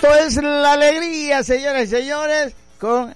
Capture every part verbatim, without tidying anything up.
Esto es la alegría, señoras y señores, con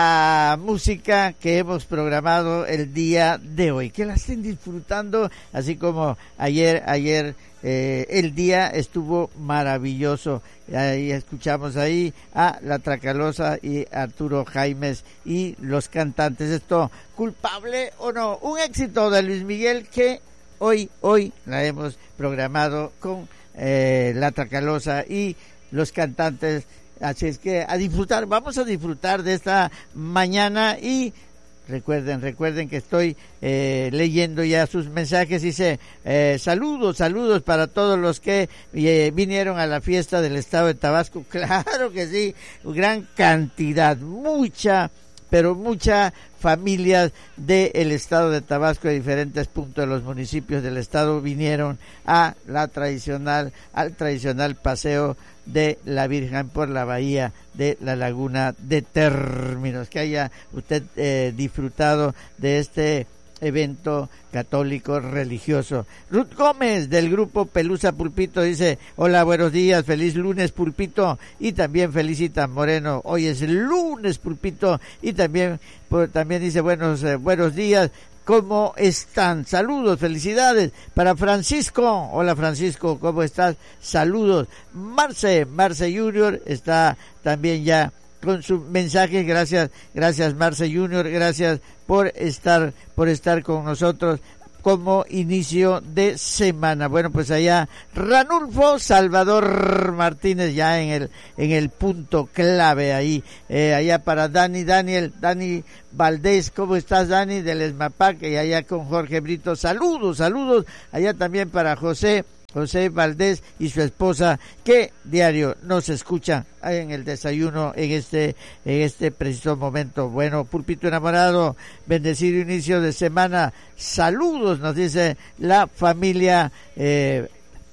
la música que hemos programado el día de hoy. Que la estén disfrutando, así como ayer, ayer eh, el día estuvo maravilloso. Ahí escuchamos ahí a La Tracalosa y Arturo Jaimes y los cantantes. Esto, ¿culpable o no? Un éxito de Luis Miguel que hoy, hoy la hemos programado con eh, La Tracalosa y los cantantes. Así es que a disfrutar, vamos a disfrutar de esta mañana y recuerden, recuerden que estoy eh, leyendo ya sus mensajes. Dice, eh, saludos, saludos para todos los que eh, vinieron a la fiesta del estado de Tabasco. Claro que sí, gran cantidad, mucha, pero mucha familias del estado de Tabasco, de diferentes puntos de los municipios del estado, vinieron a la tradicional, al tradicional paseo de la Virgen por la bahía de la Laguna de Términos. Que haya usted eh, disfrutado de este evento católico religioso. Ruth Gómez del grupo Pelusa Pulpito dice, hola, buenos días, feliz lunes Pulpito, y también felicita Moreno, hoy es lunes Pulpito, y también por, también dice buenos eh, buenos días, ¿cómo están? Saludos, felicidades para Francisco. Hola Francisco, ¿cómo estás? Saludos. Marce, Marce Junior está también ya con su mensaje. Gracias, gracias Marce Junior, gracias por estar, por estar con nosotros como inicio de semana. Bueno, pues allá Ranulfo Salvador Martínez ya en el en el punto clave ahí, eh, allá para Dani, Daniel, Dani Valdés, ¿cómo estás Dani? Del Esmapac, y allá con Jorge Brito, saludos, saludos, allá también para José, José Valdés y su esposa, que diario nos escucha en el desayuno en este en este preciso momento. Bueno, Pulpito enamorado, bendecido inicio de semana, saludos, nos dice la familia eh,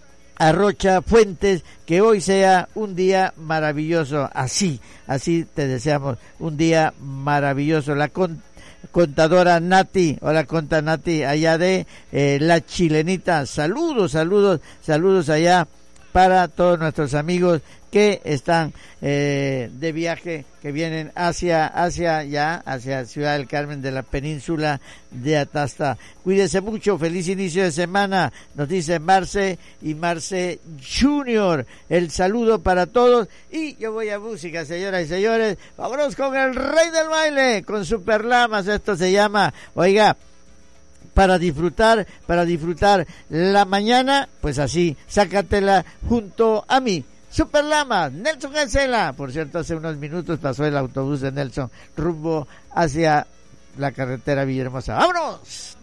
Arrocha Fuentes, que hoy sea un día maravilloso, así, así te deseamos, un día maravilloso. La con contadora Nati, hola conta Nati, allá de eh, La Chilenita, saludos, saludos, saludos allá para todos nuestros amigos que están eh, de viaje, que vienen hacia, hacia ya, hacia Ciudad del Carmen de la península de Atasta. Cuídese mucho, feliz inicio de semana, nos dice Marce y Marce Junior. El saludo para todos y yo voy a música, señoras y señores. Vámonos con el rey del baile, con Super Lamas, esto se llama, oiga, para disfrutar, para disfrutar la mañana, pues así, sácatela junto a mí. Super Lamas, Nelson Cancela. Por cierto, hace unos minutos pasó el autobús de Nelson rumbo hacia la carretera Villahermosa. ¡Vámonos!